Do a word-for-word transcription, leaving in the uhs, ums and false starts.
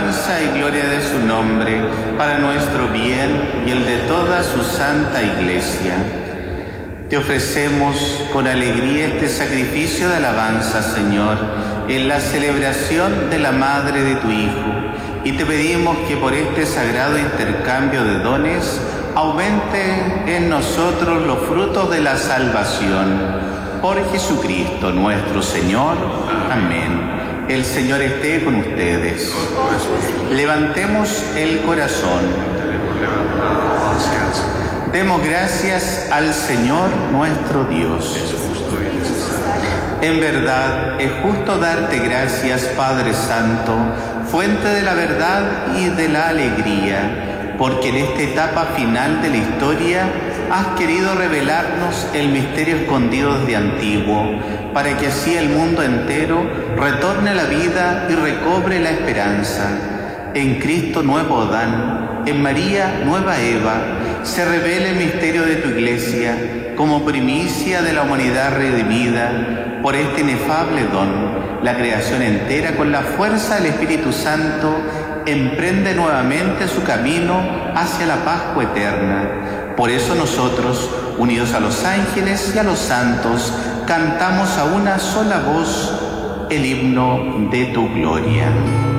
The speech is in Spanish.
alabanza y gloria de su nombre, para nuestro bien y el de toda su santa Iglesia. Te ofrecemos con alegría este sacrificio de alabanza, Señor, en la celebración de la Madre de tu Hijo, y te pedimos que por este sagrado intercambio de dones aumente en nosotros los frutos de la salvación. Por Jesucristo nuestro Señor. Amén. El Señor esté con ustedes. Levantemos el corazón. Demos gracias al Señor nuestro Dios. En verdad, es justo darte gracias, Padre Santo, fuente de la verdad y de la alegría, porque en esta etapa final de la historia has querido revelarnos el misterio escondido desde antiguo, para que así el mundo entero retorne a la vida y recobre la esperanza. En Cristo nuevo Adán, en María nueva Eva, se revela el misterio de tu Iglesia como primicia de la humanidad redimida por este inefable don. La creación entera, con la fuerza del Espíritu Santo, emprende nuevamente su camino hacia la Pascua eterna. Por eso nosotros, unidos a los ángeles y a los santos, cantamos a una sola voz el himno de tu gloria.